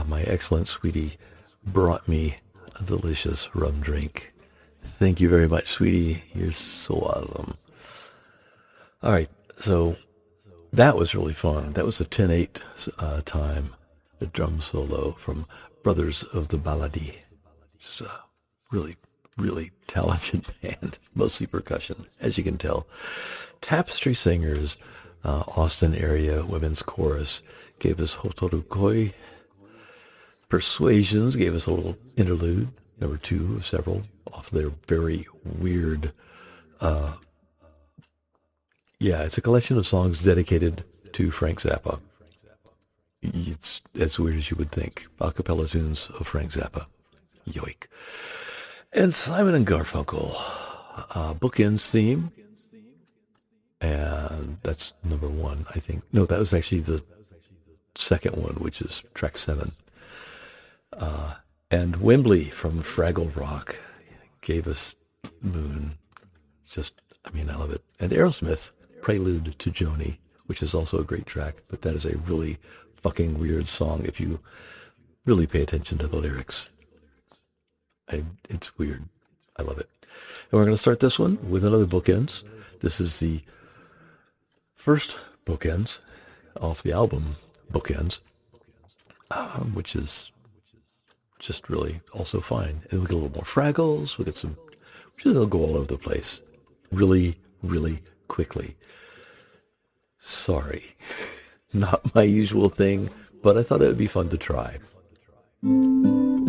My excellent sweetie brought me a delicious rum drink. Thank you very much, sweetie. You're so awesome. All right, so that was really fun. That was a 10/8 time, the drum solo from Brothers of the Baladi. Just a really, really talented band, mostly percussion, as you can tell. Tapestry Singers, Austin area women's chorus, gave us Hotorukoi. Persuasions gave us a little interlude, number 2 of several, off their very weird, it's a collection of songs dedicated to Frank Zappa. It's as weird as you would think. A cappella tunes of Frank Zappa. Yoik. And Simon and Garfunkel, Bookends theme. And that's number 1, I think. No, that was actually the second one, which is track 7. And Wembley from Fraggle Rock gave us Moon. I love it. And Aerosmith, Prelude to Joni, which is also a great track, but that is a really fucking weird song if you really pay attention to the lyrics. It's weird. I love it. And we're going to start this one with another Bookends. This is the first Bookends off the album Bookends, which is just really also fine. And we get a little more Fraggles. We get some, it'll go all over the place really, really quickly. Sorry, not my usual thing, but I thought it would be fun to try.